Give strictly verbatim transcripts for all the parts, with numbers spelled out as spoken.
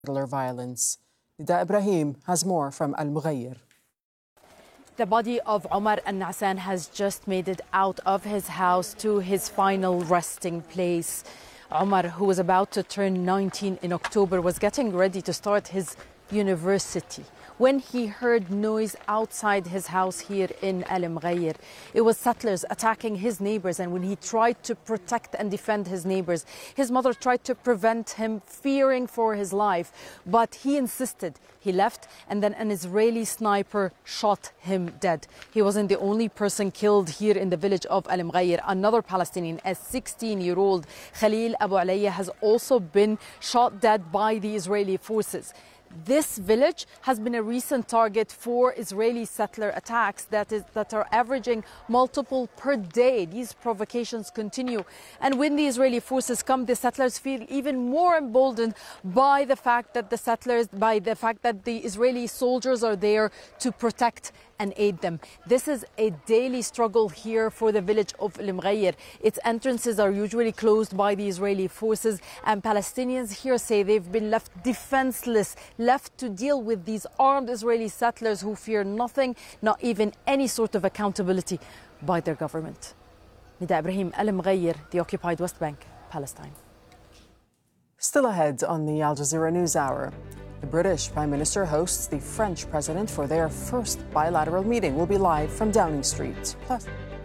violence. Nida Ibrahim has more from Al Mughayr. The body of Omar Al-Na'san has just made it out of his house to his final resting place. Omar, who was about to turn nineteen in October, was getting ready to start his university when he heard noise outside his house here in Al Mughayr. It was settlers attacking his neighbors, and when he tried to protect and defend his neighbors, his mother tried to prevent him, fearing for his life, but he insisted. He left, and then an Israeli sniper shot him dead. He wasn't the only person killed here in the village of Al Mughayr. Another Palestinian, a sixteen-year-old Khalil Abu Alayya, has also been shot dead by the Israeli forces. This village has been a recent target for Israeli settler attacks that is that are averaging multiple per day. These provocations continue. And when the Israeli forces come, the settlers feel even more emboldened by the fact that the settlers, by the fact that the Israeli soldiers are there to protect and aid them. This is a daily struggle here for the village of Al Mughayr. Its entrances are usually closed by the Israeli forces, and Palestinians here say they've been left defenseless, left to deal with these armed Israeli settlers who fear nothing, not even any sort of accountability by their government. Nida Ibrahim, Al Mughayr, the occupied West Bank, Palestine. Still ahead on the Al Jazeera News Hour. The British Prime Minister hosts the French President for their first bilateral meeting. We'll be live from Downing Street. Plus,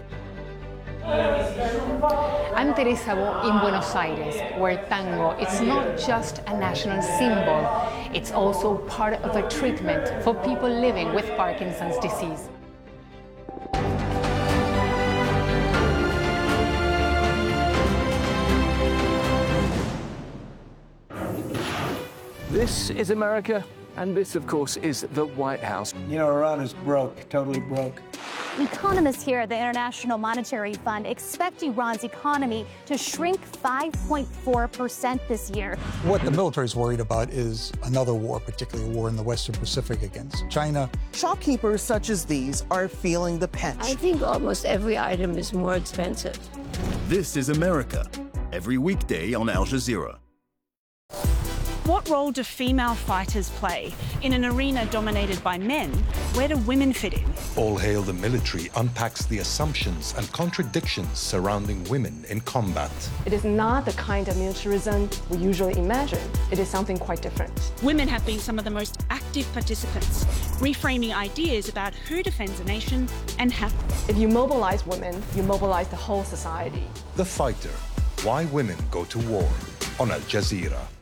I'm Teresa Bo in Buenos Aires, where tango is not just a national symbol, it's also part of a treatment for people living with Parkinson's disease. This is America, and this, of course, is the White House. You know, Iran is broke, totally broke. Economists here at the International Monetary Fund expect Iran's economy to shrink five point four percent this year. What the military is worried about is another war, particularly a war in the Western Pacific against China. Shopkeepers such as these are feeling the pinch. I think almost every item is more expensive. This is America, every weekday on Al Jazeera. What role do female fighters play in an arena dominated by men? Where do women fit in? All Hail the Military unpacks the assumptions and contradictions surrounding women in combat. It is not the kind of militarism we usually imagine. It is something quite different. Women have been some of the most active participants, reframing ideas about who defends a nation and how. If you mobilize women, you mobilize the whole society. The Fighter, Why Women Go to War on Al Jazeera.